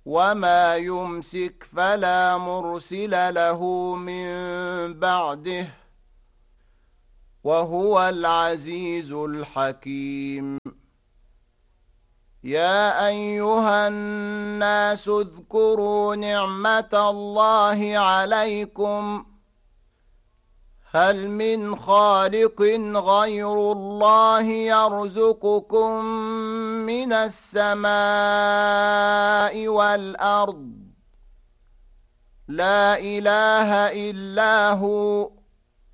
وما يمسك فلا مرسل له من بعده وهو العزيز الحكيم. يا أيها الناس اذكروا نعمة الله عليكم هل من خالق غير الله يرزقكم من السماء والأرض لا إله إلا هو